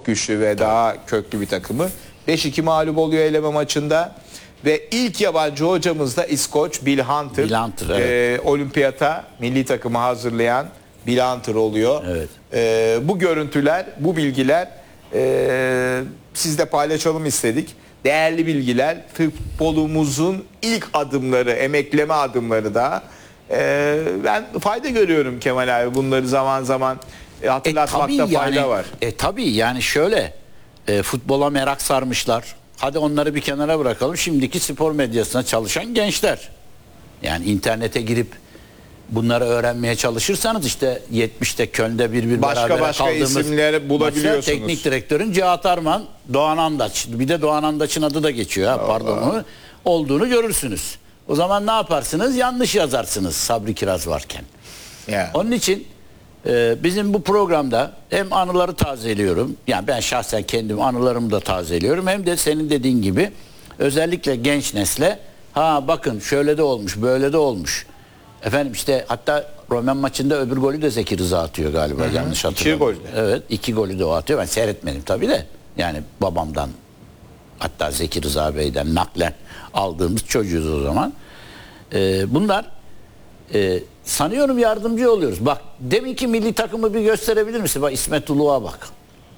güçlü ve daha köklü bir takımı. 5-2 mağlup oluyor eleme maçında. Ve ilk yabancı hocamız da İskoç Bill Hunter. Bill Hunter, evet. Olimpiyata milli takımı hazırlayan Bill Hunter oluyor. Evet. Bu görüntüler, bu bilgiler sizle paylaşalım istedik. Değerli bilgiler, futbolumuzun ilk adımları, emekleme adımları da. Ben fayda görüyorum Kemal abi. Bunları zaman zaman hatırlatmakta fayda var. Tabii yani şöyle futbola merak sarmışlar. Hadi onları bir kenara bırakalım. Şimdiki spor medyasına çalışan gençler. Yani internete girip bunları öğrenmeye çalışırsanız işte 70'te Köln'de bir başka isimleri bulabiliyorsunuz. Teknik direktörün Cihat Arman, Doğan Andaç. Bir de Doğan Andaç'ın adı da geçiyor. Pardon, olduğunu görürsünüz. O zaman ne yaparsınız? Yanlış yazarsınız Sabri Kiraz varken. Yeah. Onun için bizim bu programda hem anıları tazeliyorum. Yani ben şahsen kendim anılarımı da tazeliyorum. Hem de senin dediğin gibi özellikle genç nesle bakın şöyle de olmuş, böyle de olmuş. Efendim işte hatta Roman maçında öbür golü de Zeki Rıza atıyor galiba, yanlış hatırlamıyorum. 2 gol. Evet, 2 golü de o atıyor. Ben seyretmedim tabii de. Yani babamdan, hatta Zeki Rıza Bey'den naklen aldığımız çocuğuz o zaman. Bunlar sanıyorum yardımcı oluyoruz. Bak deminki milli takımı bir gösterebilir misin? Bak İsmet Uluğ'a bak.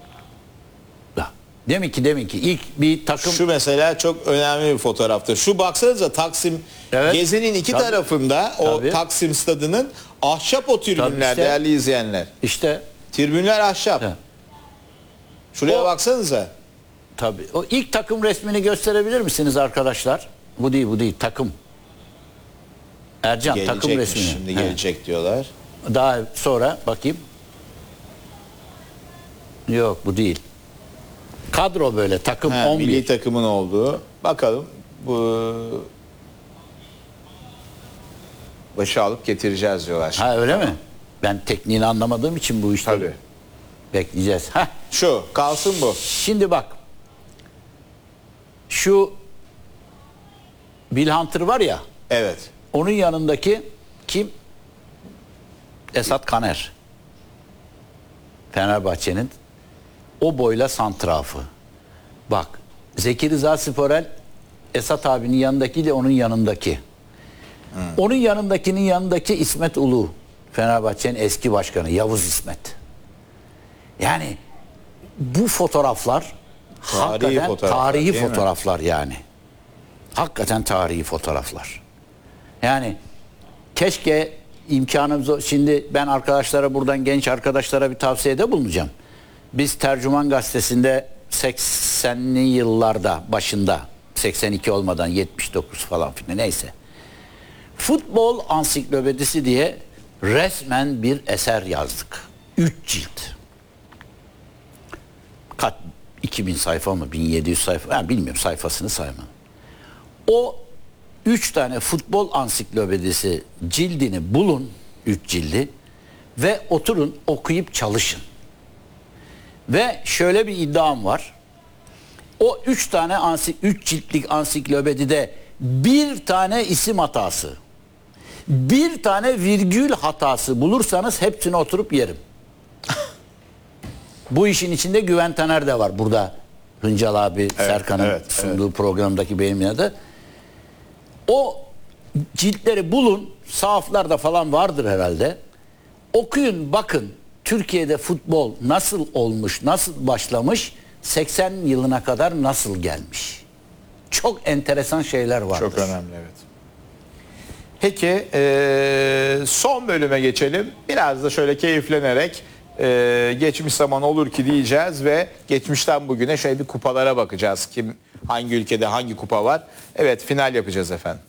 Deminki ilk bir takım. Şu mesela çok önemli bir fotoğraftır. Şu baksanıza Taksim, evet, Gezi'nin iki tarafında o Taksim stadının ahşap o tribünler, işte, değerli izleyenler. İşte tribünler ahşap. He. Şuraya baksanıza. Tabii. O ilk takım resmini gösterebilir misiniz arkadaşlar? Bu değil takım. Ercan takım resmini. Şimdi gelecek diyorlar. Daha sonra bakayım. Yok bu değil. Kadro böyle takım 11. Milli takımın olduğu. Bakalım bu başı alıp getireceğiz diyorlar. Öyle mi? Ben tekniğini anlamadığım için bu işleri tabii bekleyeceğiz. Şu kalsın bu. Şimdi bak. Şu Bill Hunter var ya. Evet. Onun yanındaki kim? Esat Kaner. Fenerbahçe'nin o boyla santrafı. Bak Zeki Rıza Sporel Esat abinin yanındakiyle onun yanındaki. Onun yanındakinin yanındaki İsmet Ulu. Fenerbahçe'nin eski başkanı Yavuz İsmet. Yani bu fotoğraflar tarihi fotoğraflar yani. Hakikaten tarihi fotoğraflar. Yani keşke imkanımız, şimdi ben arkadaşlara, buradan genç arkadaşlara bir tavsiyede bulunacağım. Biz Tercüman Gazetesi'nde 80'li yıllarda başında, 82 olmadan 79 falan filan, neyse. Futbol Ansiklopedisi diye resmen bir eser yazdık. 3 cilt. 2000 sayfa mı 1700 sayfa, yani bilmiyorum, sayfasını saymam. O 3 tane futbol ansiklopedisi cildini bulun, 3 cildi, ve oturun okuyup çalışın. Ve şöyle bir iddiam var. O 3 ciltlik ansiklopedide bir tane isim hatası, bir tane virgül hatası bulursanız hepsini oturup yerim. Bu işin içinde Güven Taner de var burada. Hıncal abi, evet, Serkan'ın sunduğu programdaki benim adı. O ciltleri bulun, sahaflarda falan vardır herhalde. Okuyun, bakın Türkiye'de futbol nasıl olmuş, nasıl başlamış, 80 yılına kadar nasıl gelmiş. Çok enteresan şeyler vardır. Çok önemli, evet. Peki son bölüme geçelim. Biraz da şöyle keyiflenerek geçmiş zaman olur ki diyeceğiz ve geçmişten bugüne şöyle bir kupalara bakacağız. Kim, hangi ülkede hangi kupa var? Evet, final yapacağız efendim.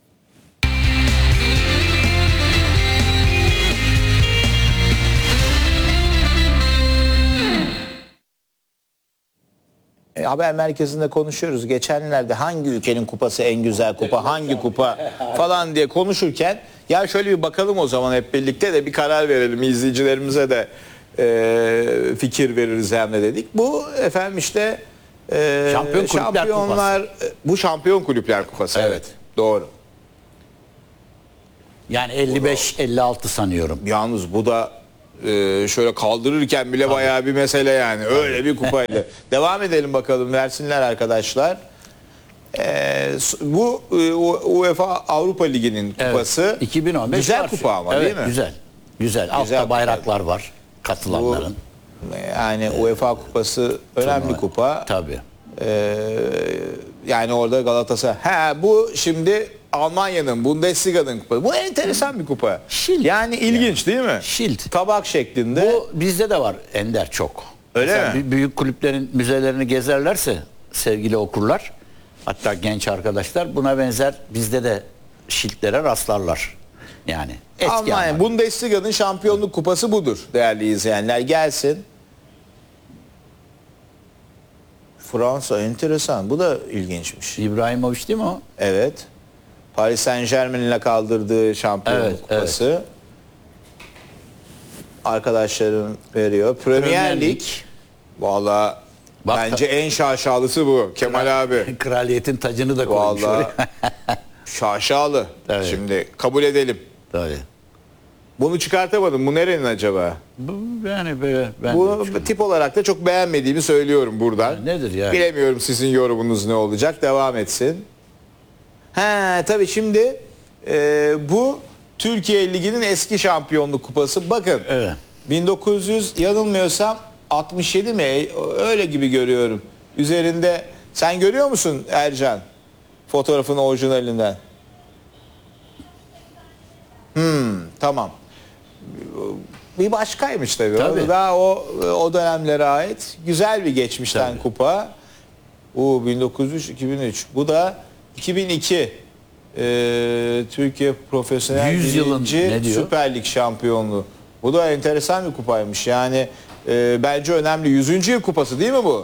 Haber merkezinde konuşuyoruz. Geçenlerde hangi ülkenin kupası en güzel kupa, hangi kupa falan diye konuşurken ya şöyle bir bakalım o zaman hep birlikte de bir karar verelim, izleyicilerimize de fikir veririz hem de dedik. Bu efendim işte şampiyonlar kupası. Bu Şampiyon Kulüpler Kupası. Evet. Doğru. Yani 55-56 sanıyorum. Yalnız bu da Şöyle kaldırırken bile bayağı bir mesele yani. Öyle bir kupaydı. Devam edelim bakalım, versinler arkadaşlar. Bu UEFA Avrupa Ligi'nin kupası. Evet, 2015 güzel var. kupa ama, evet, değil mi? Güzel. Güzel. Altta kupa. bayraklar var katılanların. Yani UEFA kupası önemli Turnuva. kupa. Tabii. Yani orada Galatasaray. Bu şimdi Almanya'nın, Bundesliga'nın kupası. Bu enteresan bir kupa. Schild. Yani ilginç değil mi? Schild. Tabak şeklinde. Bu bizde de var Ender çok. Öyle Mesela mi? Büyük kulüplerin müzelerini gezerlerse sevgili okurlar, hatta genç arkadaşlar, buna benzer bizde de şiltlere rastlarlar. Yani eski Almanya, ama. Bundesliga'nın şampiyonluk kupası budur değerli izleyenler. Gelsin. Fransa enteresan. Bu da ilginçmiş. İbrahimovic değil mi o? Evet. Paris Saint-Germain ile kaldırdığı şampiyonluk Evet, kupası. Arkadaşlarım veriyor. Premier Lig. Valla Bak, bence en şaşalısı bu. Kemal abi. Kraliyetin tacını da koymuş Valla oraya. şaşalı. Evet. Şimdi kabul edelim. Tabii. Bunu çıkartamadım. Bu nerenin acaba? Yani böyle ben Bu tip olarak da çok beğenmediğimi söylüyorum buradan. Ya nedir yani? Bilemiyorum sizin yorumunuz ne olacak. Devam etsin. Tabii şimdi bu Türkiye Ligi'nin eski şampiyonluk kupası. Bakın. Evet. 1900 yanılmıyorsam 67 mi? Öyle gibi görüyorum. Üzerinde sen görüyor musun Ercan? Fotoğrafın orijinalinden. Tamam. Bir başkaymış tabii. Tabii. Daha o dönemlere ait güzel bir geçmişten Tabii. kupa. Bu 1903-2003. Bu da 2002 Türkiye Profesyonel 100 yılın Birinci ne diyor? Süper Lig şampiyonluğu. Bu da enteresan bir kupaymış. Yani bence önemli. 100. yıl kupası değil mi bu?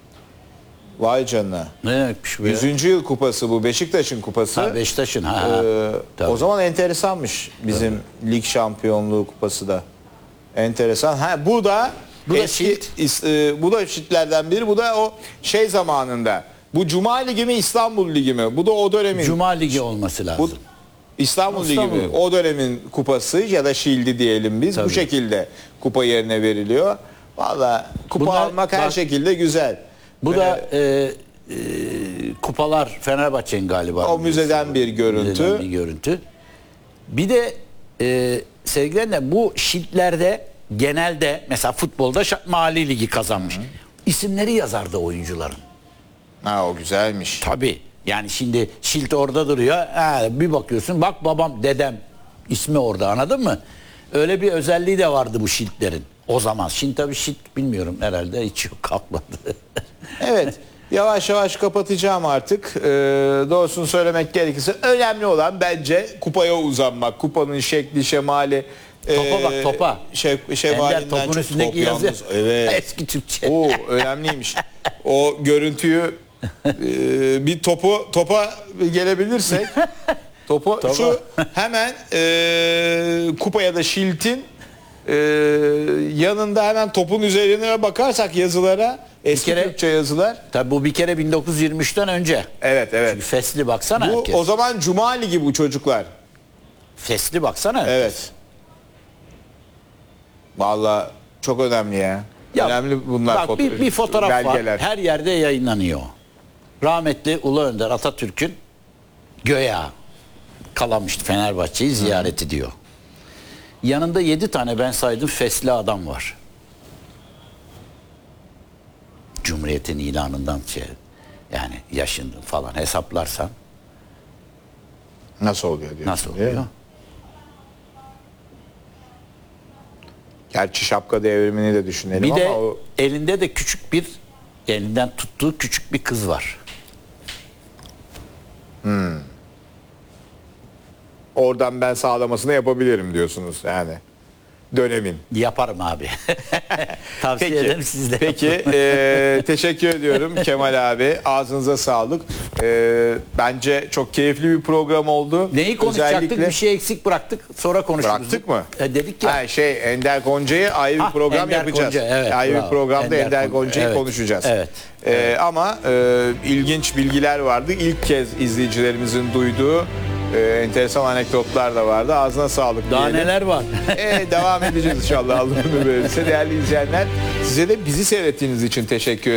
Vay canına. Ne demekmiş bu ya? 100. yıl kupası bu. Beşiktaş'ın kupası. Ha, Beşiktaş'ın. Tabii. O zaman enteresanmış bizim lig şampiyonluğu kupası da. Enteresan. Bu da Bu da eski, bu da şitlerden biri. Bu da o şey zamanında. Bu Cuma Ligi mi, İstanbul Ligi mi? Bu da o dönemin. Cuma Ligi olması lazım. Bu İstanbul Ligi İstanbul. mi? O dönemin kupası ya da şildi diyelim biz. Bu Tabii. şekilde kupa yerine veriliyor. Valla kupa Bunlar- almak her bak- şekilde güzel. Bu da kupalar Fenerbahçe'nin galiba. O müzeden bir görüntü. Müzeden bir görüntü. Bir de sevgilenler, bu şiltlerde genelde mesela futbolda Mali Ligi kazanmış. İsimleri yazardı oyuncuların. O güzelmiş. Tabii. Yani şimdi şilt orada duruyor. Bir bakıyorsun, bak babam, dedem ismi orada, anladın mı? Öyle bir özelliği de vardı bu şiltlerin. O zaman. Şimdi tabii şilt bilmiyorum, herhalde hiç yok, kalmadı. Evet. Yavaş yavaş kapatacağım artık. Doğrusunu söylemek gerekirse önemli olan bence kupaya uzanmak. Kupanın şekli, şemali. Topa bak, topa. Şemalinden Ender, topun çok üstündeki top yazı. yalnız. Evet. Eski Türkçe. Önemliymiş. O görüntüyü bir topa gelebilirsek şu hemen kupaya da şiltin yanında hemen topun üzerine bakarsak yazılara, eski Türkçe yazılar. Tabii bu bir kere 1923'ten önce. Evet. Çünkü fesli baksana Bu herkes. o zaman Cuma Ligi bu çocuklar. Fesli baksana herkes. Evet. Vallahi çok önemli ya. Ya, önemli bunlar. Bak, bir fotoğraf belgeler. var. Her yerde yayınlanıyor. Rahmetli Ulu Önder Atatürk'ün göya kalamıştı, Fenerbahçe'yi ziyaret ediyor. Yanında 7 tane ben saydım fesli adam var. Cumhuriyet'in ilanından yani yaşını falan hesaplarsan Nasıl oluyor diyorsun, nasıl değil mi? oluyor? Gerçi şapka devrimini de düşünelim Bir ama de o elinde de elinden tuttuğu küçük bir kız var. oradan ben sağlamasını yapabilirim diyorsunuz yani. Dönemin. Yaparım abi. Tavsiye ederim, siz de Peki yapın. teşekkür ediyorum Kemal abi. Ağzınıza sağlık. Bence çok keyifli bir program oldu. Neyi konuşacaktık? Özellikle... Bir şey eksik bıraktık. Sonra konuşuruz. Bıraktık mı? Dedik ya. Ender Gonca'yı ayrı bir program Ender yapacağız. Gonca, evet, ayrı bir bravo. programda Ender Gonca'yı evet, konuşacağız. Evet. Ama ilginç bilgiler vardı. İlk kez izleyicilerimizin duyduğu Enteresan anekdotlar da vardı. Ağzına sağlık Daha diyelim. neler var? Devam edeceğiz inşallah. Allah ömür verirse. Değerli izleyenler, size de bizi seyrettiğiniz için teşekkür ederim.